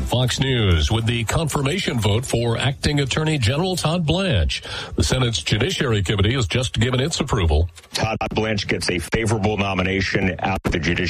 Fox News with the confirmation vote for Acting Attorney General Todd Blanche. The Senate's Judiciary Committee has just given its approval. Todd Blanche gets a favorable nomination out of the Judiciary